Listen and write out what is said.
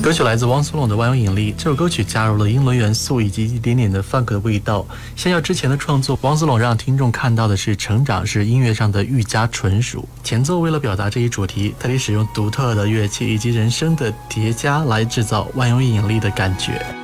歌曲来自汪苏泷的《万有引力》，这首歌曲加入了英伦元素以及一点点的 funk 的味道。相较之前的创作，汪苏泷让听众看到的是成长，是音乐上的愈加纯熟。前奏为了表达这一主题，特地使用独特的乐器以及人声的叠加来制造万有引力的感觉。